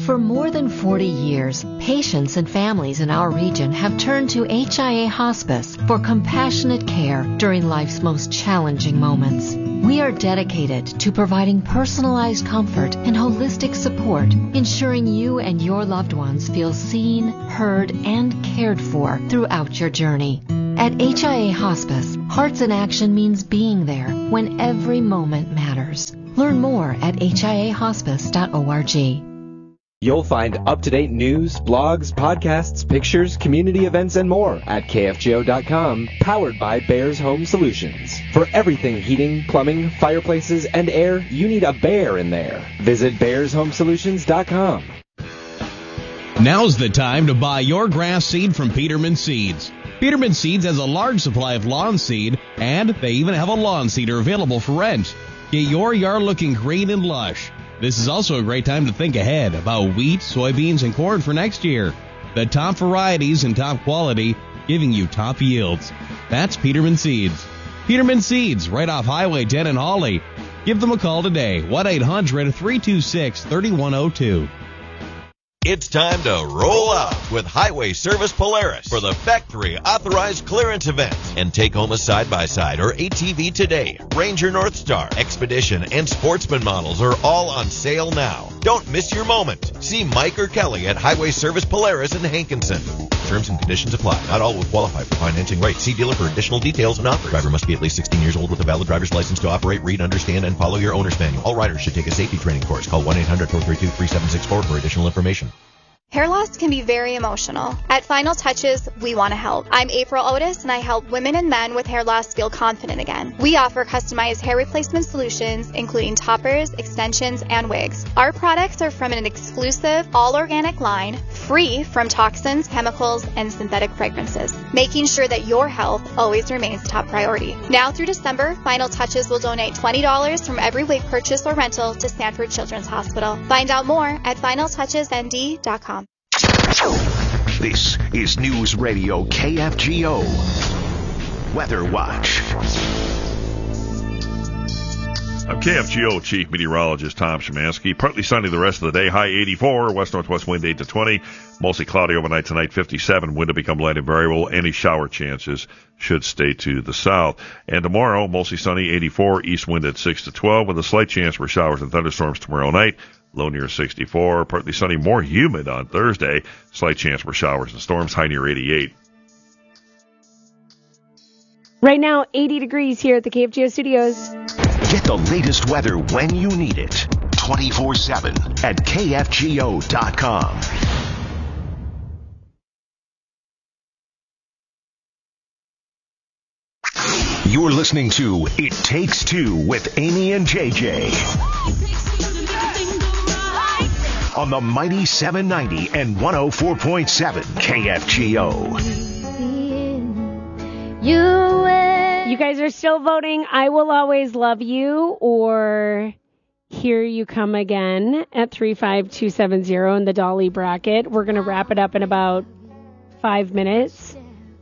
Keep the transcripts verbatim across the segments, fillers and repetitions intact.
For more than forty years, patients and families in our region have turned to H I A Hospice for compassionate care during life's most challenging moments. We are dedicated to providing personalized comfort and holistic support, ensuring you and your loved ones feel seen, heard, and cared for throughout your journey. At H I A Hospice, Hearts in Action means being there when every moment matters. Learn more at H I A hospice dot org. You'll find up-to-date news, blogs, podcasts, pictures, community events, and more at K F G O dot com, powered by Bears Home Solutions. For everything heating, plumbing, fireplaces, and air, you need a bear in there. Visit Bears Home Solutions dot com. Now's the time to buy your grass seed from Peterman Seeds. Peterman Seeds has a large supply of lawn seed, and they even have a lawn seeder available for rent. Get your yard looking green and lush. This is also a great time to think ahead about wheat, soybeans, and corn for next year. The top varieties and top quality, giving you top yields. That's Peterman Seeds. Peterman Seeds, right off Highway ten in Hawley. Give them a call today, one eight hundred, three two six, three one zero two. It's time to roll out with Highway Service Polaris for the factory authorized clearance event and take home a side-by-side or A T V today. Ranger Northstar, Expedition, and Sportsman models are all on sale now. Don't miss your moment. See Mike or Kelly at Highway Service Polaris in Hankinson. Terms and conditions apply. Not all will qualify for financing rates. See dealer for additional details and offers. Driver must be at least sixteen years old with a valid driver's license to operate, read, understand, and follow your owner's manual. All riders should take a safety training course. Call one eight hundred, four three two, three seven six four for additional information. Hair loss can be very emotional. At Final Touches, we want to help. I'm April Otis, and I help women and men with hair loss feel confident again. We offer customized hair replacement solutions, including toppers, extensions, and wigs. Our products are from an exclusive, all-organic line, free from toxins, chemicals, and synthetic fragrances, making sure that your health always remains top priority. Now through December, Final Touches will donate twenty dollars from every wig purchase or rental to Sanford Children's Hospital. Find out more at final touches n d dot com. This is News Radio K F G O Weather Watch. I'm K F G O Chief Meteorologist Tom Szymanski. Partly sunny the rest of the day. High eighty-four. West-northwest wind eight to twenty. Mostly cloudy overnight tonight. fifty-seven. Wind to become light and variable. Any shower chances should stay to the south. And tomorrow, mostly sunny. eighty-four. East wind at six to twelve. With a slight chance for showers and thunderstorms tomorrow night. Low near sixty-four. Partly sunny. More humid on Thursday. Slight chance for showers and storms. High near eighty-eight. Right now, eighty degrees here at the K F G O studios. Get the latest weather when you need it. twenty-four seven at K F G O dot com. You're listening to It Takes Two with Amy and J J. On the mighty seven ninety and one oh four point seven K F G O. You guys are still voting I Will Always Love You or Here You Come Again at three five two seven zero in the Dolly bracket. We're going to wrap it up in about five minutes.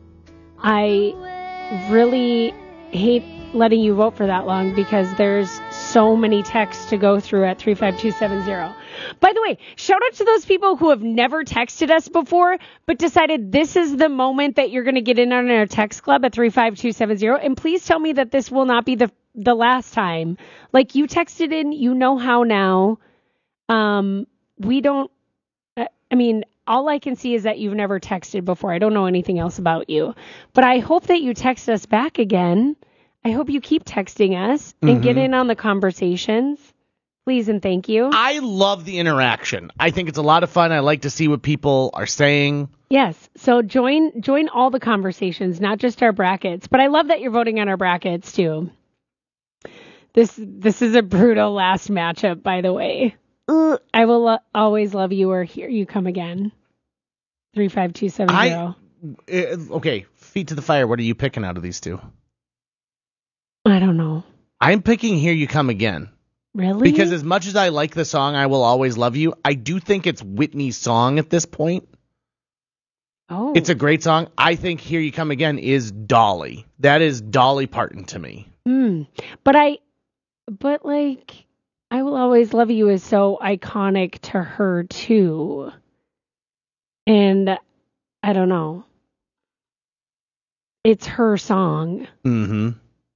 I really hate letting you vote for that long because there's so many texts to go through at three five two seven zero. By the way, shout out to those people who have never texted us before, but decided this is the moment that you're going to get in on our text club at three five two seven zero. And please tell me that this will not be the the last time. Like, you texted in, you know how now. Um, we don't, I mean, all I can see is that you've never texted before. I don't know anything else about you. But I hope that you text us back again. I hope you keep texting us and mm-hmm. get in on the conversations. Please and thank you. I love the interaction. I think it's a lot of fun. I like to see what people are saying. Yes. So join join all the conversations, not just our brackets. But I love that you're voting on our brackets, too. This this is a brutal last matchup, by the way. Uh, I will lo- always love you or Here You Come Again. three five two seven zero. I, uh, okay, feet to the fire. What are you picking out of these two? I don't know. I'm picking Here You Come Again. Really? Because as much as I like the song I Will Always Love You, I do think it's Whitney's song at this point. Oh. It's a great song. I think Here You Come Again is Dolly. That is Dolly Parton to me. Hmm. But I, but like, I Will Always Love You is so iconic to her, too. And I don't know. It's her song. Mm-hmm.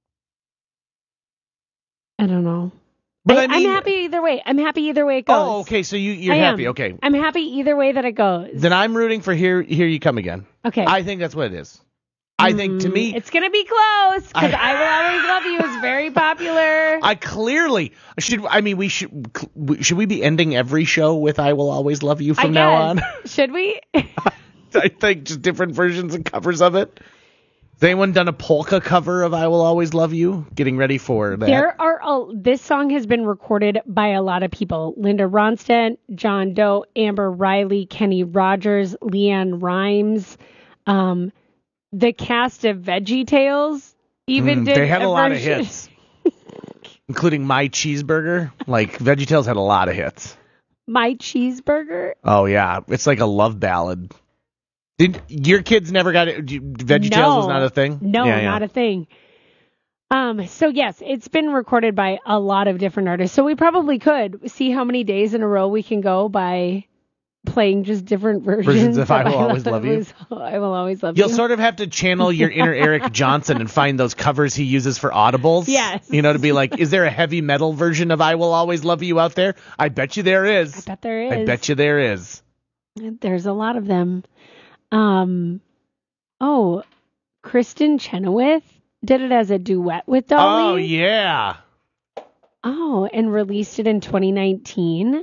I don't know. But I, I mean, I'm happy either way. I'm happy either way it goes. Oh, okay. So you, you're I happy. am. Okay. I'm happy either way that it goes. Then I'm rooting for Here Here You Come Again. Okay. I think that's what it is. I think to me, it's going to be close because I, I- Will Always Love You is very popular. I clearly should. I mean, we should. Should we be ending every show with "I Will Always Love You" from I now on? guess. Should we? I think just different versions and covers of it. Has anyone done a polka cover of "I Will Always Love You"? Getting ready for that. There are a, this song has been recorded by a lot of people: Linda Ronstadt, John Doe, Amber Riley, Kenny Rogers, Leanne Rimes. Um, the cast of VeggieTales even Mm, did. they had a, lot of version. hits, including "My Cheeseburger." Like VeggieTales had a lot of hits. My Cheeseburger. Oh yeah, it's like a love ballad. Did your kids never got it? VeggieTales no, was not a thing. No, yeah, yeah. not a thing. Um. So yes, it's been recorded by a lot of different artists. So we probably could see how many days in a row we can go by playing just different versions, Versions of I Will Always Love You. I Will Always Love You'll You. sort of have to channel your inner Eric Johnson and find those covers he uses for audibles. Yes. You know, to be like, is there a heavy metal version of I Will Always Love You out there? I bet you there is. I bet there is. I bet you there is. There's a lot of them. Um. Oh, Kristen Chenoweth did it as a duet with Dolly. Oh, yeah. Oh, and released it in twenty nineteen.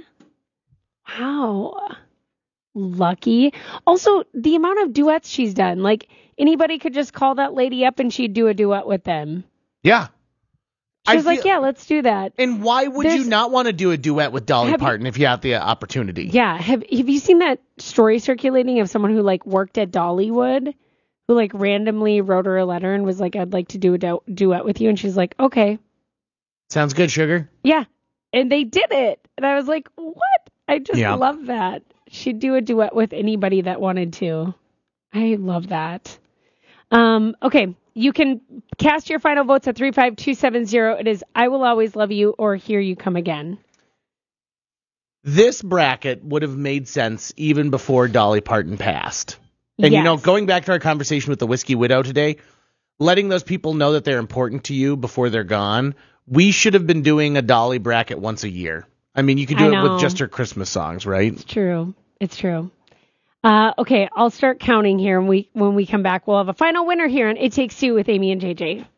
Wow. Lucky. Also, the amount of duets she's done. Like, anybody could just call that lady up and she'd do a duet with them. Yeah. She was I like, feel- yeah, let's do that. And why would There's- you not want to do a duet with Dolly Have you- Parton if you have the opportunity? Yeah. Have Have you seen that story circulating of someone who, like, worked at Dollywood, who, like, randomly wrote her a letter and was like, I'd like to do a du- duet with you? And she's like, okay. Sounds good, sugar. Yeah. And they did it. And I was like, what? I just Yeah. love that. She'd do a duet with anybody that wanted to. I love that. Um, okay. You can cast your final votes at three five two seven zero. It is I Will Always Love You or Here You Come Again. This bracket would have made sense even before Dolly Parton passed. And, you know, Yes. going back to our conversation with the Whiskey Widow today, letting those people know that they're important to you before they're gone, we should have been doing a Dolly bracket once a year. I mean, you could do I it know. with just her Christmas songs, right? It's true. It's true. Uh, okay, I'll start counting here. And we, when we come back, we'll have a final winner here on It Takes Two with Amy and J J.